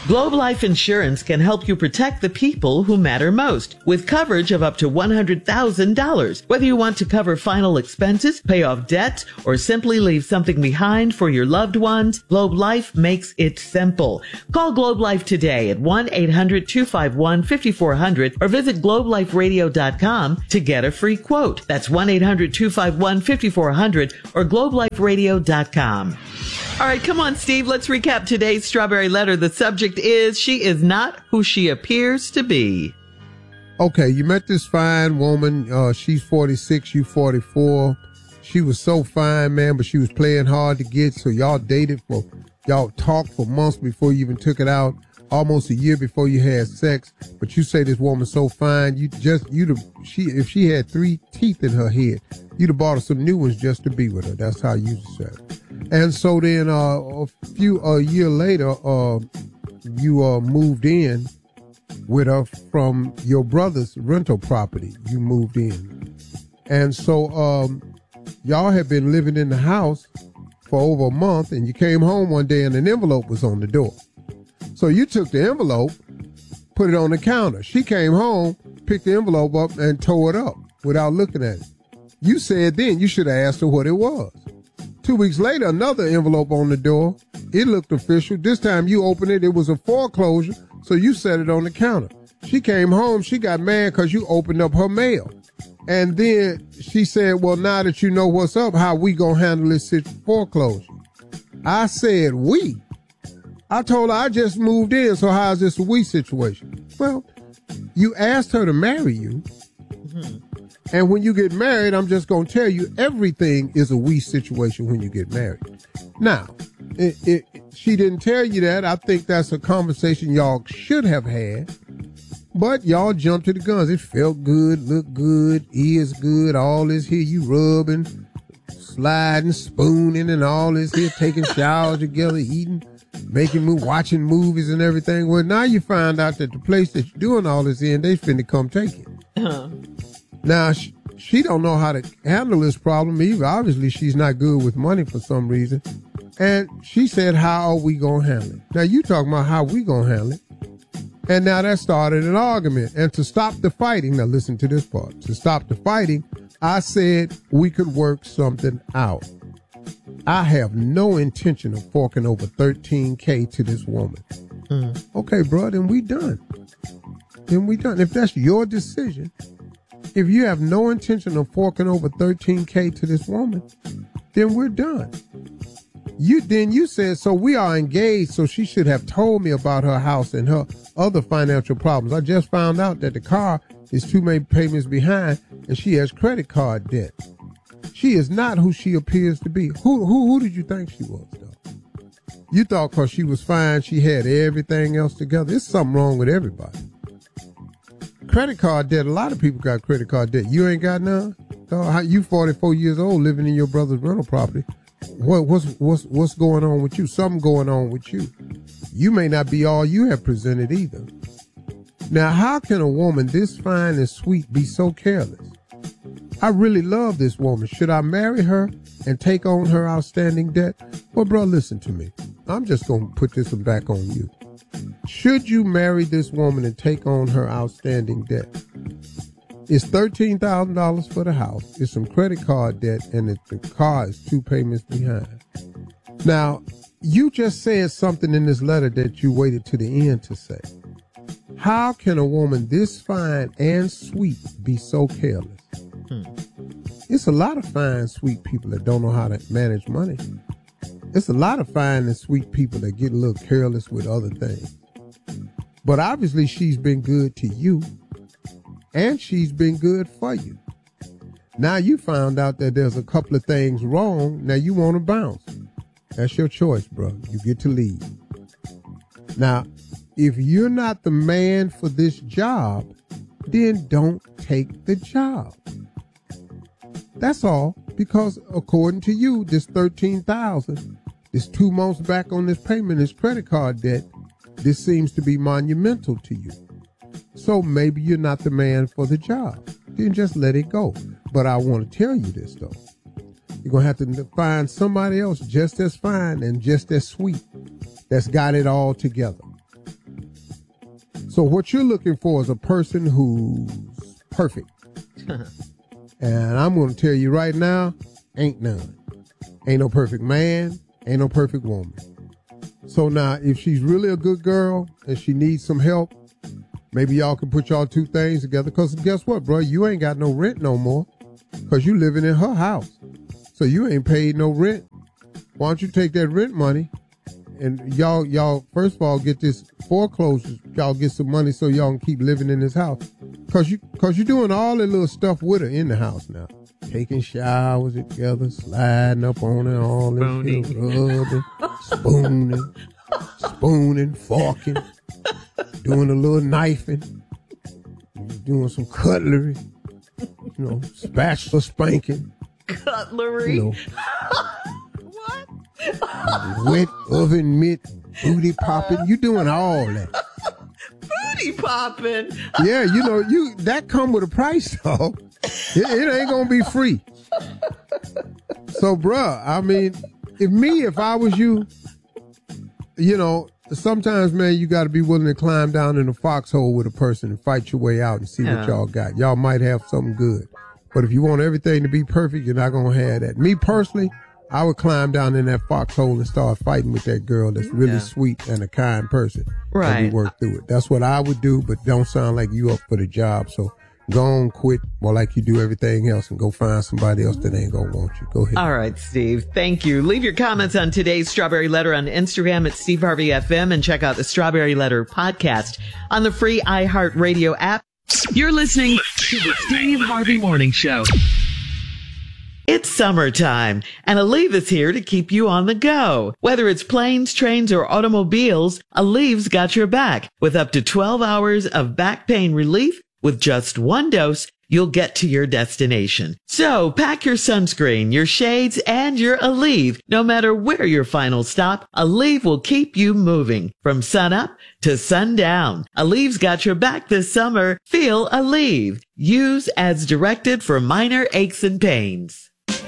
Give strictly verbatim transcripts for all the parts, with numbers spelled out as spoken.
Globe Life Insurance can help you protect the people who matter most with coverage of up to one hundred thousand dollars. Whether you want to cover final expenses, pay off debt, or simply leave something behind for your loved ones, Globe Life makes it simple. Call Globe Life today at one eight hundred two five one five four zero zero or visit globe life radio dot com to get a free quote. That's one eight hundred two five one five four zero zero or globe life radio dot com. All right, come on, Steve. Let's recap today's Strawberry Letter. The subject is, she is not who she appears to be. Okay, you met this fine woman. Uh, she's forty-six, you forty-four. She was so fine, man, but she was playing hard to get. So y'all dated for, y'all talked for months before you even took it out. Almost a year before you had sex. But you say this woman's so fine, you just, you'd have, she, if she had three teeth in her head, you'd have bought her some new ones just to be with her. That's how you said it. And so then, uh, a few, a year later, uh, you, uh, moved in with her from your brother's rental property. You moved in. And so, um, y'all had been living in the house for over a month, and you came home one day and an envelope was on the door. So you took the envelope, put it on the counter. She came home, picked the envelope up and tore it up without looking at it. You said then you should have asked her what it was. Two weeks later, another envelope on the door. It looked official. This time you opened it. It was a foreclosure, so you set it on the counter. She came home. She got mad because you opened up her mail. And then she said, well, now that you know what's up, how we gonna handle this foreclosure? I said, we? I told her I just moved in, so how's this a we situation? Well, you asked her to marry you. Mm-hmm. And when you get married, I'm just going to tell you, everything is a we situation when you get married. Now, it, it, she didn't tell you that. I think that's a conversation y'all should have had. But y'all jumped to the guns. It felt good, looked good, is good, all this here, you rubbing, sliding, spooning, and all this here, taking showers together, eating, making movies, watching movies and everything. Well, now you find out that the place that you're doing all this in, they finna come take it. Uh-huh. Now, she, she don't know how to handle this problem either. Obviously, she's not good with money for some reason. And she said, how are we going to handle it? Now, you talking about how we going to handle it. And now that started an argument. And to stop the fighting, now listen to this part. To stop the fighting, I said we could work something out. I have no intention of forking over thirteen K to this woman. Mm. Okay, bro, then we done. Then we done. If that's your decision, if you have no intention of forking over thirteen K to this woman, then we're done. You then you said, so we are engaged, so she should have told me about her house and her other financial problems. I just found out that the car is too many payments behind and she has credit card debt. She is not who she appears to be. Who who who did you think she was, though? You thought because she was fine, she had everything else together. There's something wrong with everybody. Credit card debt, a lot of people got credit card debt. You ain't got none? How, you forty-four years old living in your brother's rental property. What, what's, what's, what's going on with you? Something going on with you. You may not be all you have presented either. Now, how can a woman this fine and sweet be so careless? I really love this woman. Should I marry her and take on her outstanding debt? Well, bro, listen to me. I'm just going to put this one back on you. Should you marry this woman and take on her outstanding debt? It's thirteen thousand dollars for the house. It's some credit card debt, and the car is two payments behind. Now, you just said something in this letter that you waited to the end to say. How can a woman this fine and sweet be so careless? Hmm. It's a lot of fine, sweet people that don't know how to manage money. It's a lot of fine and sweet people that get a little careless with other things. But obviously she's been good to you, and she's been good for you. Now you found out that there's a couple of things wrong. Now you want to bounce. That's your choice, bro. You get to leave. Now, if you're not the man for this job, then don't take the job. That's all. Because according to you, this thirteen thousand dollars, this two months back on this payment, this credit card debt, this seems to be monumental to you. So maybe you're not the man for the job. Then just let it go. But I want to tell you this, though. You're going to have to find somebody else just as fine and just as sweet that's got it all together. So what you're looking for is a person who's perfect. And I'm going to tell you right now, ain't none. Ain't no perfect man, ain't no perfect woman. So now, if she's really a good girl and she needs some help, maybe y'all can put y'all two things together. Because guess what, bro? You ain't got no rent no more because you living in her house. So you ain't paid no rent. Why don't you take that rent money and y'all, y'all, first of all, get this foreclosure. Y'all get some money so y'all can keep living in this house. Cause you, cause you're doing all that little stuff with her in the house now. Taking showers together, sliding up on her, all this shit, rubbing, spooning, spooning, forking, doing a little knifing, doing some cutlery, you know, spatula spanking. Cutlery? You know. What? Wet oven mitt, booty popping. You doing all that. Booty popping? Yeah, you know, you that come with a price, dog. It, it ain't gonna be free. So, bruh, I mean, if me, if I was you, you know, sometimes, man, you got to be willing to climb down in a foxhole with a person and fight your way out and see yeah. what y'all got. Y'all might have something good. But if you want everything to be perfect, you're not going to have that. Me personally, I would climb down in that foxhole and start fighting with that girl that's really yeah. sweet and a kind person. Right. And we work through it. That's what I would do, but don't sound like you up for the job. So go on, quit, or like you do everything else, and go find somebody else that ain't gonna want you. Go ahead. All right, Steve. Thank you. Leave your comments on today's Strawberry Letter on Instagram at Steve Harvey F M, and check out the Strawberry Letter podcast on the free iHeartRadio app. You're listening to the Steve Harvey Morning Show. It's summertime, and Aleve is here to keep you on the go. Whether it's planes, trains, or automobiles, Aleve's got your back. With up to twelve hours of back pain relief, with just one dose, you'll get to your destination. So pack your sunscreen, your shades, and your Aleve. No matter where your final stop, Aleve will keep you moving from sun up to sundown. Aleve's got your back this summer. Feel Aleve. Use as directed for minor aches and pains.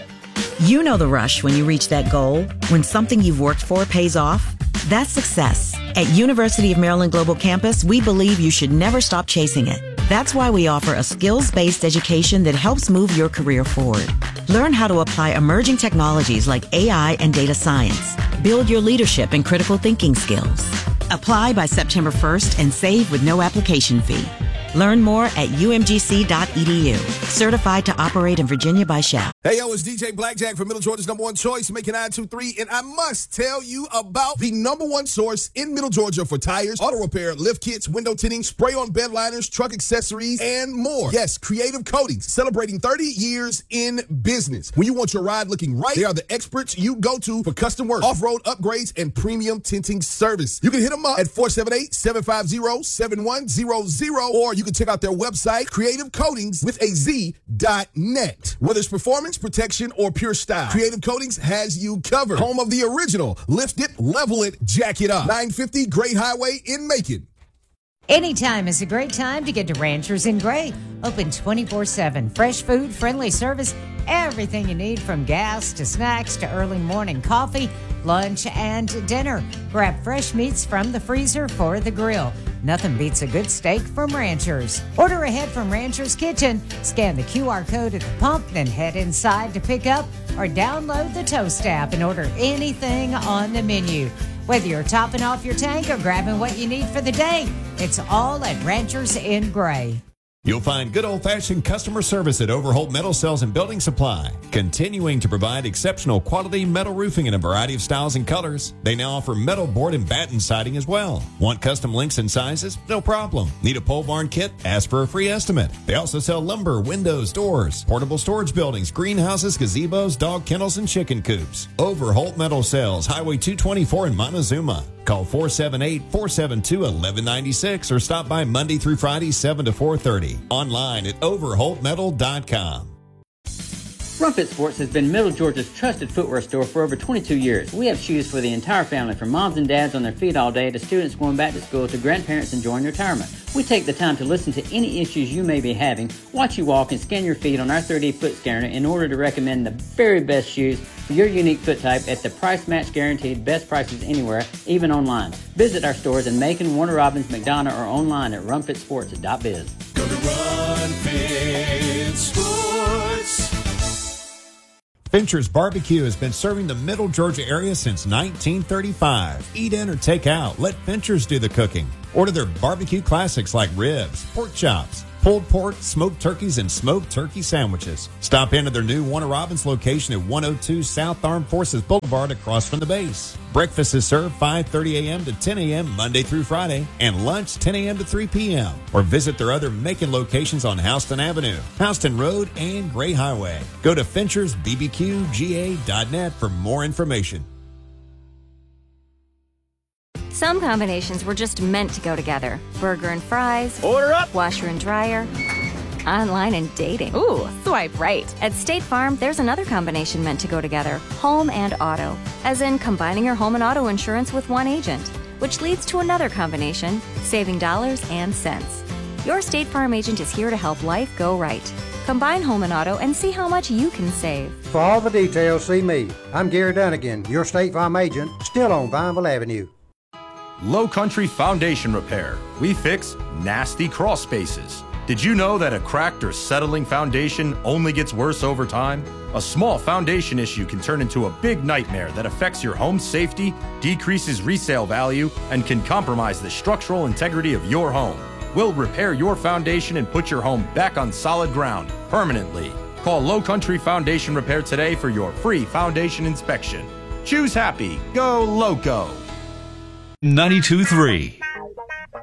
You know the rush when you reach that goal, when something you've worked for pays off. That's success. At University of Maryland Global Campus, we believe you should never stop chasing it. That's why we offer a skills-based education that helps move your career forward. Learn how to apply emerging technologies like A I and data science. Build your leadership and critical thinking skills. Apply by September first and save with no application fee. Learn more at U M G C dot E D U. Certified to operate in Virginia by Shell. Hey, yo, it's D J Blackjack from Middle Georgia's number one choice, Make It nine two three, and I must tell you about the number one source in Middle Georgia for tires, auto repair, lift kits, window tinting, spray-on bed liners, truck accessories, and more. Yes, Creative Coatings, celebrating thirty years in business. When you want your ride looking right, they are the experts you go to for custom work, off-road upgrades, and premium tinting service. You can hit them up at four seven eight, seven five zero, seven one zero zero, or you can check out their website, creative coatings with a Z dot net. Whether it's performance, protection, or pure style, Creative Coatings has you covered. Home of the original Lift It, Level It, Jack It Up. nine fifty Great Highway in Macon. Anytime is a great time to get to Ranchers in Gray. Open twenty-four seven. Fresh food, friendly service, everything you need from gas to snacks to early morning coffee, lunch, and dinner. Grab fresh meats from the freezer for the grill. Nothing beats a good steak from Ranchers. Order ahead from Ranchers Kitchen. Scan the Q R code at the pump, then head inside to pick up, or download the Toast app and order anything on the menu. Whether you're topping off your tank or grabbing what you need for the day, it's all at Ranchers in Gray. You'll find good old-fashioned customer service at Overholt Metal Sales and Building Supply, continuing to provide exceptional quality metal roofing in a variety of styles and colors. They now offer metal board and batten siding as well. Want custom links and sizes? No problem. Need a pole barn kit? Ask for a free estimate. They also sell lumber, windows, doors, portable storage buildings, greenhouses, gazebos, dog kennels, and chicken coops. Overholt Metal Sales, Highway two twenty-four in Montezuma. Call four seven eight, four seven two, one one nine six or stop by Monday through Friday, seven to four thirty. Online at overholt metal dot com. Run Fit Sports has been Middle Georgia's trusted footwear store for over twenty-two years. We have shoes for the entire family, from moms and dads on their feet all day to students going back to school to grandparents enjoying retirement. We take the time to listen to any issues you may be having, watch you walk, and scan your feet on our three D foot scanner in order to recommend the very best shoes for your unique foot type at the price match guaranteed best prices anywhere, even online. Visit our stores in Macon, Warner Robins, McDonough, or online at run fit sports dot biz. Go to Run Fit Sports. Fincher's Barbecue has been serving the Middle Georgia area since nineteen thirty-five. Eat in or take out. Let Fincher's do the cooking. Order their barbecue classics like ribs, pork chops, pulled pork, smoked turkeys, and smoked turkey sandwiches. Stop into their new Warner Robins location at one oh two South Armed Forces Boulevard across from the base. Breakfast is served five thirty a.m. to ten a.m. Monday through Friday, and lunch ten a.m. to three p.m. Or visit their other Macon locations on Houston Avenue, Houston Road, and Gray Highway. Go to Finchers B B Q G A dot net for more information. Some combinations were just meant to go together. Burger and fries. Order up. Washer and dryer. Online and dating. Ooh, swipe right. At State Farm, there's another combination meant to go together. Home and auto. As in combining your home and auto insurance with one agent. Which leads to another combination, saving dollars and cents. Your State Farm agent is here to help life go right. Combine home and auto and see how much you can save. For all the details, see me. I'm Gary Dunnigan, your State Farm agent, still on Vineville Avenue. Low Country Foundation Repair. We fix nasty crawl spaces. Did you know that a cracked or settling foundation only gets worse over time? A small foundation issue can turn into a big nightmare that affects your home's safety, decreases resale value, and can compromise the structural integrity of your home. We'll repair your foundation and put your home back on solid ground permanently. Call Low Country Foundation Repair today for your free foundation inspection. Choose happy. Go Loco. ninety-two point three